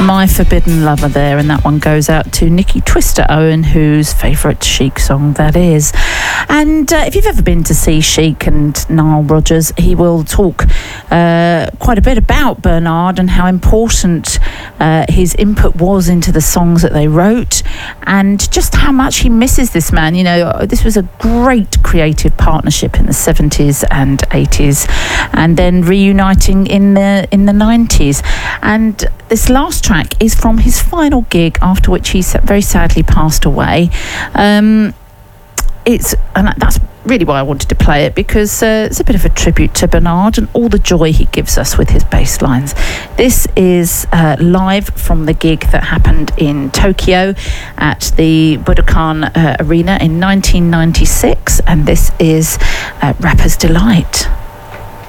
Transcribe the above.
My Forbidden Lover there, and that one goes out to Nikki Twister Owen, whose favourite Chic song that is. And if you've ever been to see Chic and Nile Rodgers, he will talk quite a bit about Bernard and how important his input was into the songs that they wrote, and just how much he misses this man. You know, this was a great creative partnership in the 70s and 80s, and then reuniting in the 90s. And this last track is from his final gig, after which he very sadly passed away. And that's really why I wanted to play it, because it's a bit of a tribute to Bernard and all the joy he gives us with his bass lines. This is live from the gig that happened in Tokyo at the Budokan Arena in 1996, and this is Rapper's Delight.